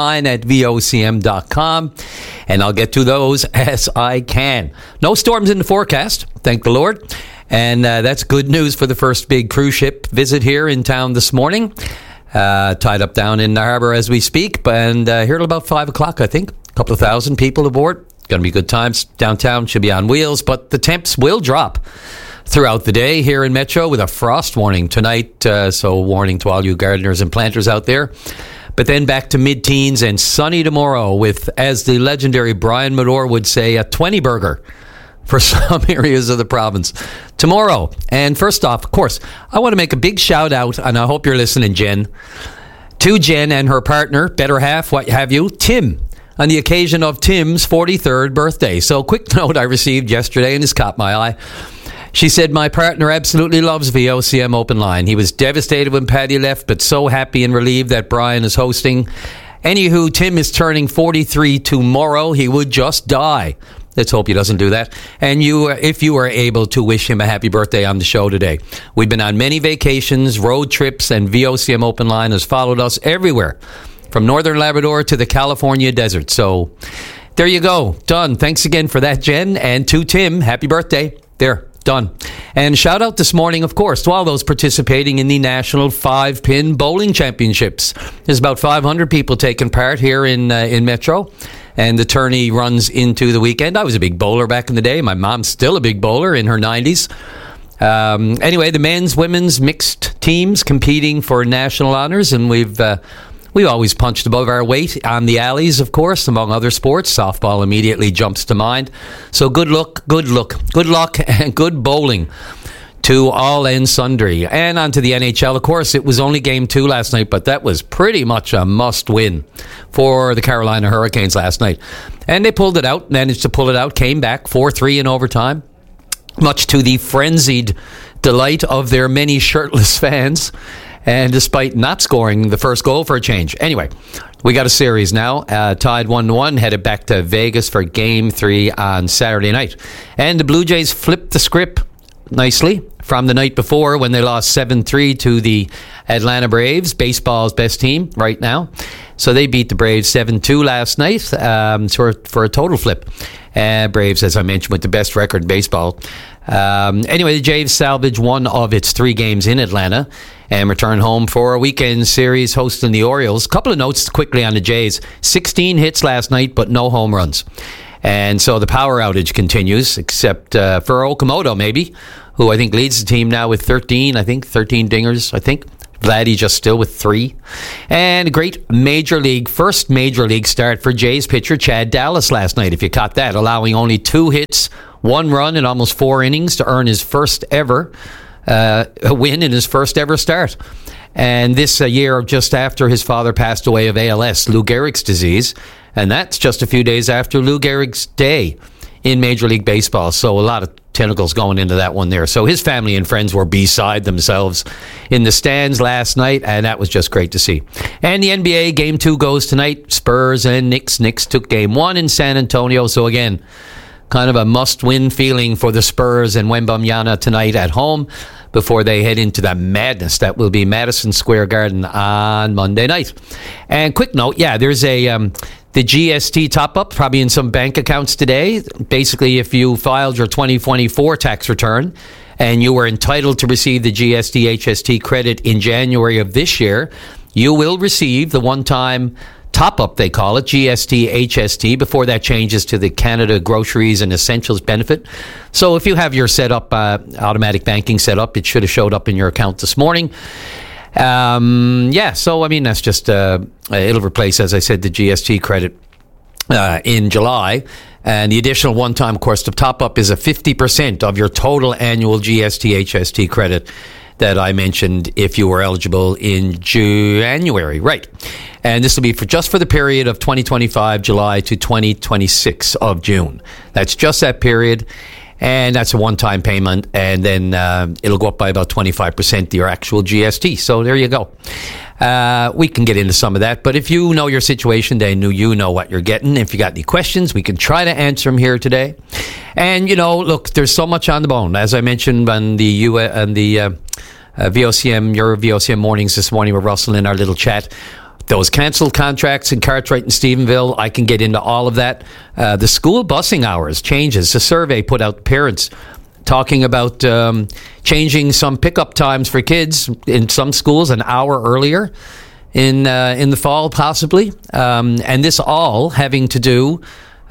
openline@vocm.com. And I'll get to those as I can. No storms in the forecast, thank the Lord. And that's good news for the first big cruise ship visit here in town this morning. Tied up down in the harbor as we speak. And here at about 5 o'clock, I think. A couple of thousand people aboard. Going to be good times. Downtown should be on wheels. But the temps will drop throughout the day here in Metro with a frost warning tonight. So warning to all you gardeners and planters out there. But then back to mid-teens and sunny tomorrow with, as the legendary Brian Medore would say, a 20 burger for some areas of the province tomorrow. And first off, of course, I want to make a big shout out, and I hope you're listening, Jen, to Jen and her partner, better half, what have you, Tim, on the occasion of Tim's 43rd birthday. So quick note I received yesterday, and this caught my eye. She said, my partner absolutely loves VOCM Open Line. He was devastated when Patty left, but so happy and relieved that Brian is hosting. Anywho, Tim is turning 43 tomorrow. He would just die. Let's hope he doesn't do that. And you, if you are able to wish him a happy birthday on the show today. We've been on many vacations, road trips, and VOCM Open Line has followed us everywhere, from northern Labrador to the California desert. So there you go. Done. Thanks again for that, Jen. And to Tim, happy birthday. There. Done. And shout out this morning, of course, to all those participating in the National 5-Pin Bowling Championships. There's about 500 people taking part here in Metro, and the tourney runs into the weekend. I was a big bowler back in the day. My mom's still a big bowler in her 90s. Anyway, the men's, women's, mixed teams competing for national honors, and we've always punched above our weight on the alleys, of course, among other sports. Softball immediately jumps to mind. So good luck, and good bowling to all and sundry. And on to the NHL, of course. It was only Game 2 last night, but that was pretty much a must-win for the Carolina Hurricanes last night. And they pulled it out, managed to pull it out, came back 4-3 in overtime, much to the frenzied delight of their many shirtless fans. and despite not scoring the first goal for a change. Anyway, we got a series now, tied 1-1, headed back to Vegas for Game 3 on Saturday night. And the Blue Jays flipped the script nicely from the night before when they lost 7-3 to the Atlanta Braves, baseball's best team right now. So they beat the Braves 7-2 last night for a total flip. Braves, as I mentioned, with the best record in baseball. Anyway, the Jays salvaged one of its 3 games in Atlanta and returned home for a weekend series hosting the Orioles. A couple of notes quickly on the Jays. 16 hits last night, but no home runs. And so the power outage continues, except for Okamoto, maybe, who I think leads the team now with 13 dingers, I think. Vladdy just still with 3. And a great first major league start for Jays pitcher Chad Dallas last night, if you caught that, allowing only 2 hits, 1 run in almost 4 innings to earn his first ever win in his first ever start. And this a year just after his father passed away of ALS, Lou Gehrig's disease. And that's just a few days after Lou Gehrig's day in Major League Baseball. So a lot of tentacles going into that one there. So his family and friends were beside themselves in the stands last night, and that was just great to see. And the NBA, Game 2 goes tonight. Spurs and Knicks. Knicks took Game 1 in San Antonio. So again, kind of a must-win feeling for the Spurs and Wembanyama tonight at home before they head into the madness that will be Madison Square Garden on Monday night. And quick note, there's the GST top-up, probably in some bank accounts today. Basically, if you filed your 2024 tax return and you were entitled to receive the GST HST credit in January of this year, you will receive the one-time top-up, they call it, GST HST, before that changes to the Canada Groceries and Essentials benefit. So if you have your automatic banking set up, it should have showed up in your account this morning. So I mean, that's just it'll replace, as I said, the GST credit in July. And the additional one-time, of course, the top-up is a 50% of your total annual GST HST credit that I mentioned if you were eligible in January. Right. And this will be just for the period of 2025 July to 2026 of June. That's just that period. And that's a one-time payment. And then it'll go up by about 25% to your actual GST. So there you go. We can get into some of that. But if you know your situation, then you know what you're getting. If you got any questions, we can try to answer them here today. And, look, there's so much on the bone. As I mentioned on the VOCM, your VOCM mornings this morning with Russell in our little chat, those canceled contracts in Cartwright and Stephenville, I can get into all of that. The school busing hours changes. A survey put out to parents talking about changing some pickup times for kids in some schools an hour earlier in the fall, possibly. And this all having to do,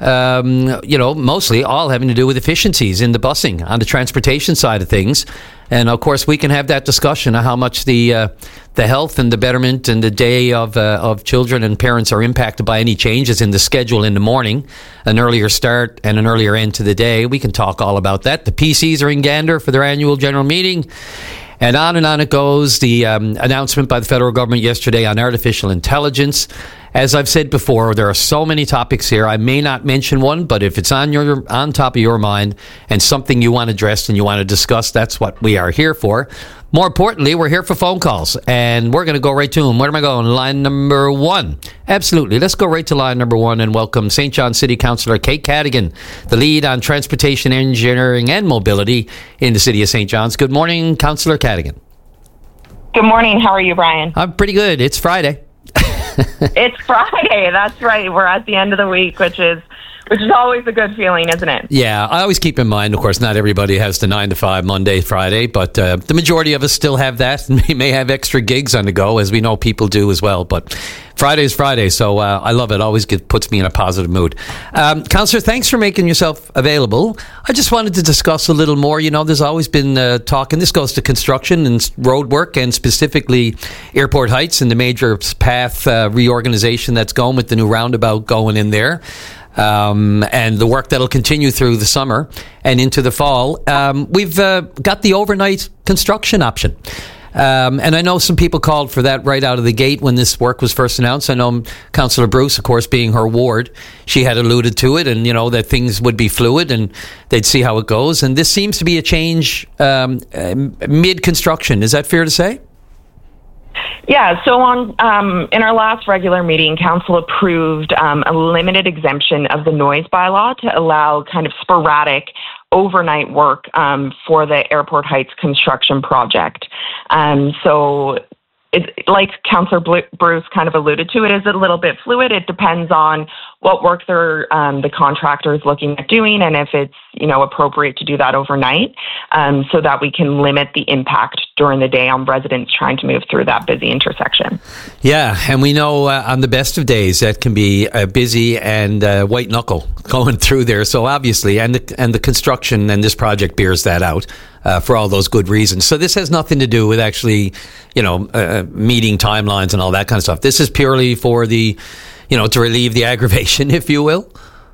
mostly all having to do with efficiencies in the busing on the transportation side of things. And of course, we can have that discussion of how much the health and the betterment and the day of children and parents are impacted by any changes in the schedule in the morning, an earlier start and an earlier end to the day. We can talk all about that. The PCs are in Gander for their annual general meeting. And on it goes. The announcement by the federal government yesterday on artificial intelligence. As I've said before, there are so many topics here. I may not mention one, but if it's on top of your mind and something you want addressed and you want to discuss, that's what we are here for. More importantly, we're here for phone calls, and we're going to go right to them. Where am I going? Line number 1. Absolutely. Let's go right to line number 1 and welcome St. John City Councillor Kate Cadigan, the lead on transportation engineering and mobility in the city of St. John's. Good morning, Councillor Cadigan.
Good morning. How are you, Brian?
I'm pretty good. It's Friday.
It's Friday. That's right. We're at the end of the week, which is always a good feeling, isn't it?
Yeah, I always keep in mind, of course, not everybody has the 9 to 5 Monday, Friday, but the majority of us still have that and may have extra gigs on the go, as we know people do as well. But Friday is Friday, so I love it. Always puts me in a positive mood. Councillor, thanks for making yourself available. I just wanted to discuss a little more. There's always been talk, and this goes to construction and road work, and specifically Airport Heights and the major path reorganization that's going with the new roundabout going in there. And the work that'll continue through the summer and into the fall. We've got the overnight construction option. And I know some people called for that right out of the gate when this work was first announced. I know Councillor Bruce, of course, being her ward, she had alluded to it and, that things would be fluid and they'd see how it goes. And this seems to be a change mid-construction. Is that fair to say?
Yeah, so in our last regular meeting, Council approved a limited exemption of the noise bylaw to allow kind of sporadic overnight work for the Airport Heights construction project. So like Councillor Bruce kind of alluded to, it is a little bit fluid. It depends on what work the contractor is looking at doing and if it's, appropriate to do that overnight, so that we can limit the impact during the day on residents trying to move through that busy intersection.
Yeah, and we know on the best of days that can be busy and white knuckle going through there. So obviously, and the construction and this project bears that out for all those good reasons. So this has nothing to do with actually, meeting timelines and all that kind of stuff. This is purely for the, to relieve the aggravation, if you will.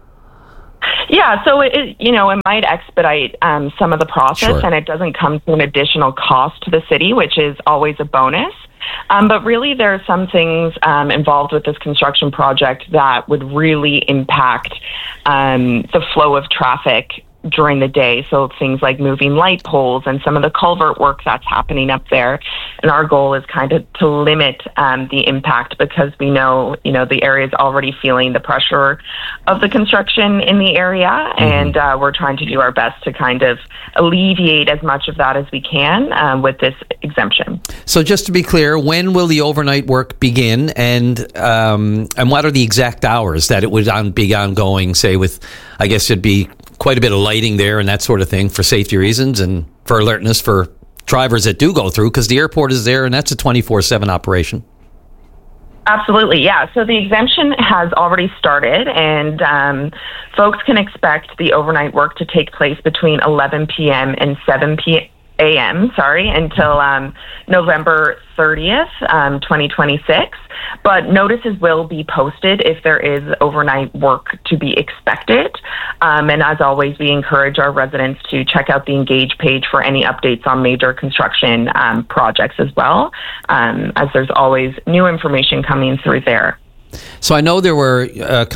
Yeah, so it might expedite some of the process,
Sure.
And it doesn't come to an additional cost to the city, which is always a bonus. But really, there are some things involved with this construction project that would really impact the flow of traffic during the day. So things like moving light poles and some of the culvert work that's happening up there. And our goal is kind of to limit the impact, because we know, the area is already feeling the pressure of the construction in the area. Mm-hmm. And we're trying to do our best to kind of alleviate as much of that as we can with this exemption.
So just to be clear, when will the overnight work begin, and what are the exact hours that it would be ongoing, say with, I guess it'd be quite a bit of lighting there and that sort of thing for safety reasons and for alertness for drivers that do go through, because the airport is there and that's a 24/7 operation.
Absolutely, yeah. So the exemption has already started, and folks can expect the overnight work to take place between 11 p.m. and 7 a.m., until November 30th, 2026. But notices will be posted if there is overnight work to be expected. And as always, we encourage our residents to check out the Engage page for any updates on major construction projects as well, as there's always new information coming through there.
So I know there were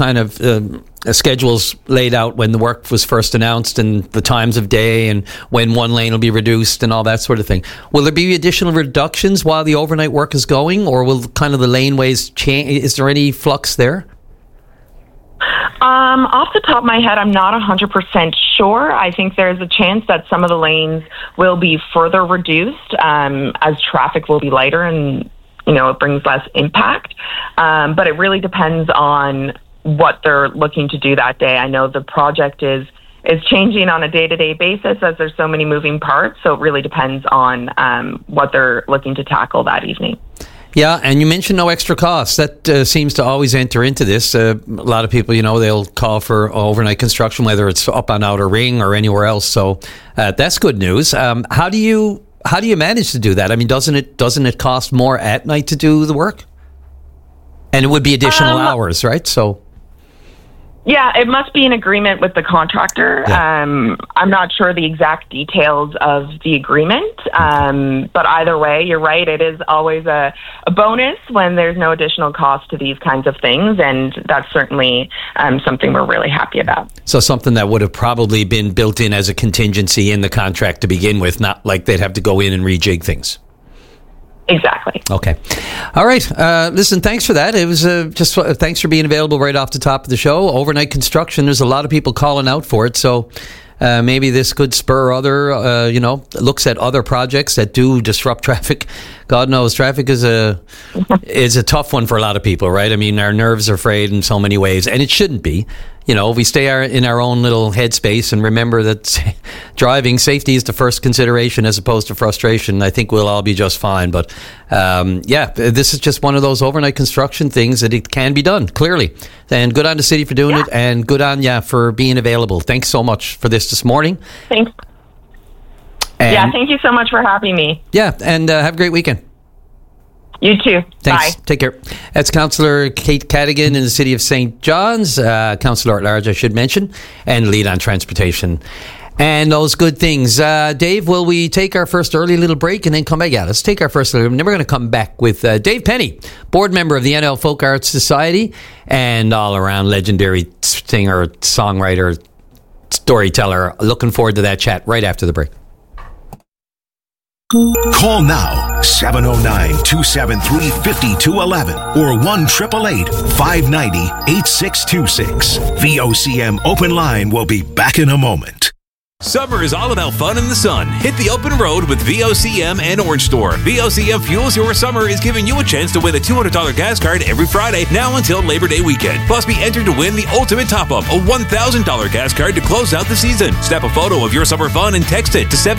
schedules laid out when the work was first announced, and the times of day and when one lane will be reduced and all that sort of thing. Will there be additional reductions while the overnight work is going, or will kind of the laneways change? Is there any flux there?
Off the top of my head, I'm not 100% sure. I think there's a chance that some of the lanes will be further reduced as traffic will be lighter and it brings less impact. But it really depends on what they're looking to do that day. I know the project is changing on a day-to-day basis as there's so many moving parts. So it really depends on what they're looking to tackle that evening.
Yeah, and you mentioned no extra costs. That seems to always enter into this. A lot of people, they'll call for overnight construction, whether it's up on Outer Ring or anywhere else. So that's good news. How do you manage to do that? I mean, doesn't it cost more at night to do the work? And it would be additional hours, right? So.
Yeah, it must be an agreement with the contractor. Yeah. I'm not sure the exact details of the agreement, but either way, you're right. It is always a bonus when there's no additional cost to these kinds of things, and that's certainly something we're really happy about.
So something that would have probably been built in as a contingency in the contract to begin with, not like they'd have to go in and rejig things.
Exactly.
Okay. All right. Listen, thanks for that. It was thanks for being available right off the top of the show. Overnight construction, there's a lot of people calling out for it. So maybe this could spur other, looks at other projects that do disrupt traffic. God knows traffic is a tough one for a lot of people, right? I mean, our nerves are frayed in so many ways, and it shouldn't be. We stay in our own little headspace and remember that driving safety is the first consideration as opposed to frustration. I think we'll all be just fine. But this is just one of those overnight construction things that it can be done, clearly. And good on the city for doing it, and good on for being available. Thanks so much for this morning.
Thanks.
And,
thank you so much for having me.
Yeah, and have a great weekend.
You too.
Thanks.
Bye.
Take care. That's Councillor Kate Cadigan in the City of St. John's, Councillor at Large, I should mention, and lead on transportation and those good things. Dave, will we take our first early little break and then come back? Yeah, let's take our first little. And then we're going to come back with Dave Penny, board member of the NL Folk Arts Society and all-around legendary singer, songwriter, storyteller. Looking forward to that chat right after the break.
Call now. 709-273-5211 or 1-888-590-8626. VOCM Open Line will be back in a moment.
Summer is all about fun in the sun. Hit the open road with VOCM and Orange Store. VOCM Fuels Your Summer is giving you a chance to win a $200 gas card every Friday now until Labor Day weekend. Plus, be entered to win the ultimate top-up, a $1,000 gas card to close out the season. Snap a photo of your summer fun and text it to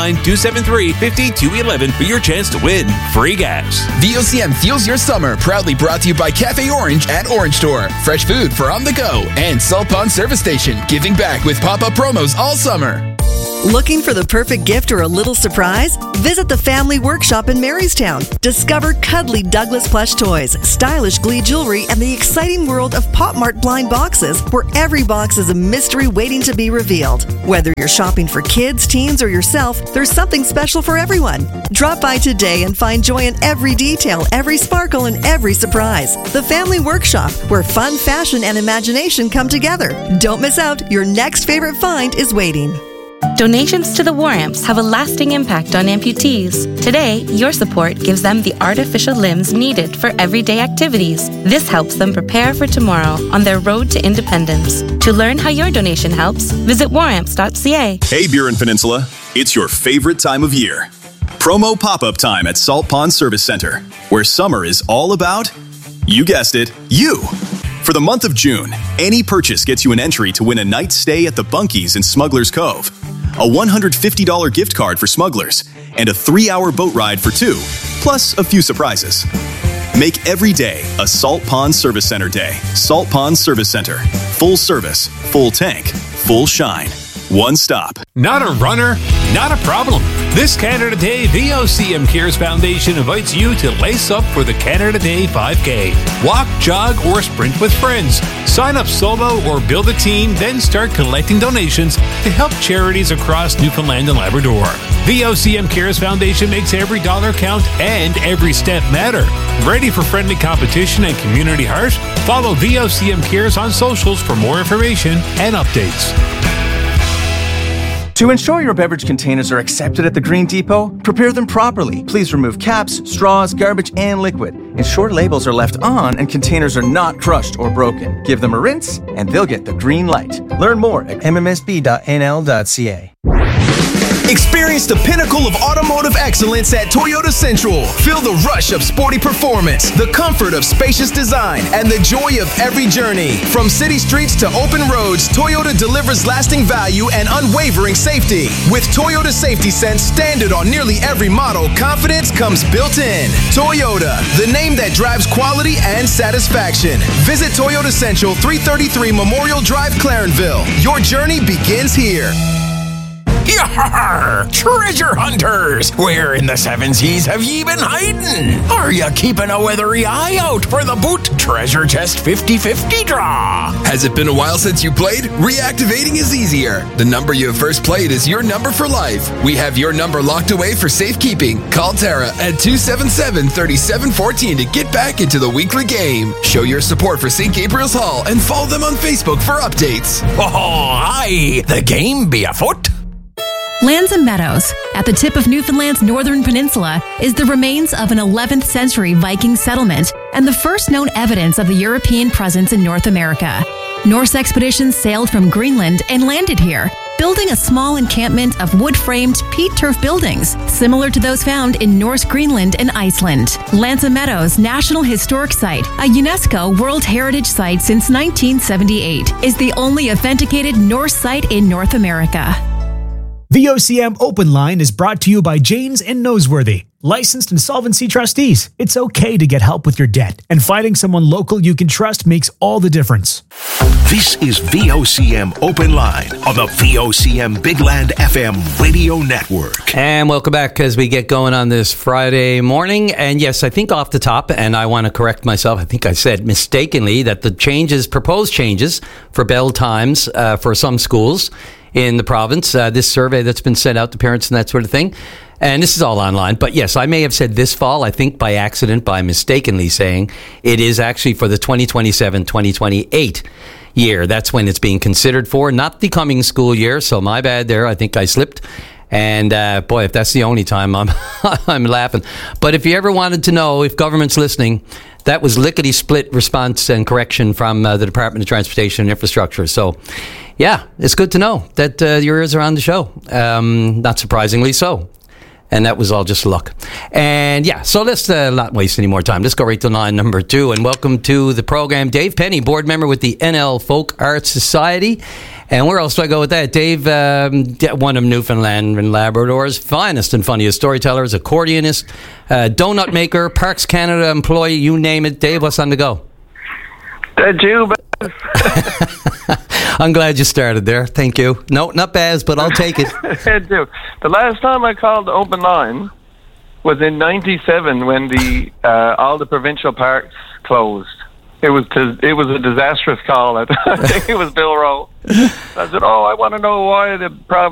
709-273-5211 for your chance to win free gas.
VOCM Fuels Your Summer, proudly brought to you by Cafe Orange and Orange Store. Fresh food for on the go. And Salt Pond Service Station, giving back with pop-up promos all summer.
Looking for the perfect gift or a little surprise? Visit the Family Workshop in Marystown. Discover cuddly Douglas plush toys, stylish Glee jewelry, and the exciting world of Pop Mart blind boxes, where every box is a mystery waiting to be revealed. Whether you're shopping for kids, teens, or yourself, there's something special for everyone. Drop by today and find joy in every detail, every sparkle, and every surprise. The Family Workshop, where fun, fashion, and imagination come together. Don't miss out. Your next favorite find is waiting.
Donations to the War Amps have a lasting impact on amputees. Today, your support gives them the artificial limbs needed for everyday activities. This helps them prepare for tomorrow on their road to independence. To learn how your donation helps, visit waramps.ca.
Hey, Burin Peninsula, it's your favorite time of year. Promo pop-up time at Salt Pond Service Center, where summer is all about, you guessed it, you. For the month of June, any purchase gets you an entry to win a night's stay at the Bunkies in Smuggler's Cove, a $150 gift card for Smugglers, and a 3-hour boat ride for 2, plus a few surprises. Make every day a Salt Pond Service Center day. Salt Pond Service Center. Full service, full tank, full shine. One stop.
Not a runner? Not a problem. This Canada Day, VOCM Cares Foundation invites you to lace up for the Canada Day 5K. Walk, jog, or sprint with friends. Sign up solo or build a team, then start collecting donations to help charities across Newfoundland and Labrador. VOCM Cares Foundation makes every dollar count and every step matter. Ready for friendly competition and community heart? Follow VOCM Cares on socials for more information and updates.
To ensure your beverage containers are accepted at the Green Depot, prepare them properly. Please remove caps, straws, garbage, and liquid. Ensure labels are left on and containers are not crushed or broken. Give them a rinse, and they'll get the green light. Learn more at mmsb.nl.ca.
Experience the pinnacle of automotive excellence at Toyota Central. Feel the rush of sporty performance, the comfort of spacious design, and the joy of every journey. From city streets to open roads, Toyota delivers lasting value and unwavering safety. With Toyota Safety Sense standard on nearly every model, confidence comes built in. Toyota, the name that drives quality and satisfaction. Visit Toyota Central, 333 Memorial Drive, Clarenville. Your journey begins here.
Yar! Treasure hunters! Where in the seven seas have ye been hiding? Are ya keeping a weathery eye out for the Boot Treasure Chest 50/50 draw?
Has it been a while since you played? Reactivating is easier. The number you have first played is your number for life. We have your number locked away for safekeeping. Call Tara at 277-3714 to get back into the weekly game. Show your support for St. Gabriel's Hall and follow them on Facebook for updates.
Oh, aye! The game be afoot.
Lands and Meadows, at the tip of Newfoundland's northern peninsula, is the remains of an 11th century Viking settlement and the first known evidence of the European presence in North America. Norse expeditions sailed from Greenland and landed here, building a small encampment of wood-framed peat turf buildings, similar to those found in Norse Greenland and Iceland. Lands and Meadows National Historic Site, a UNESCO World Heritage Site since 1978, is the only authenticated Norse site in North America.
VOCM Open Line is brought to you by Janes and Noseworthy, licensed insolvency trustees. It's okay to get help with your debt, and finding someone local you can trust makes all the difference.
This is VOCM Open Line on the VOCM Big Land FM radio network.
And welcome back as we get going on this Friday morning. And yes, I think off the top, and I want to correct myself, I think I said mistakenly that the proposed changes for bell times for some schools in the province, this survey that's been sent out to parents and that sort of thing. And this is all online. But yes, I may have said this fall, I think by accident, by mistakenly saying it is actually for the 2027-2028 year. That's when it's being considered for, not the coming school year. So my bad there. I think I slipped. And boy, if that's the only time I'm laughing. But if you ever wanted to know if government's listening, that was lickety-split response and correction from the Department of Transportation and Infrastructure. So, yeah, it's good to know that your ears are on the show. Not surprisingly so. And that was all just luck. And yeah, so let's not waste any more time. Let's go right to line number 2. And welcome to the program, Dave Penny, board member with the NL Folk Arts Society. And where else do I go with that? Dave, one of Newfoundland and Labrador's finest and funniest storytellers, accordionist, donut maker, Parks Canada employee, you name it. Dave, what's on the go?
Did you?
I'm glad you started there. Thank you. No, not Baz, but I'll take it.
Did you? The last time I called the open line was in '97 when all the provincial parks closed. It was a disastrous call. I think it was Bill Rowe. I said, I want to know why the province